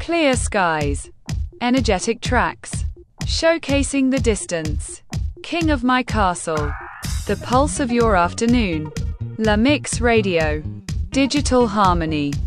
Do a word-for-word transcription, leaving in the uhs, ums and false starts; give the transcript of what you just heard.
Clear skies. Energetic tracks. Showcasing the distance. King of my castle. The pulse of your afternoon. La Mix Radio. Digital harmony.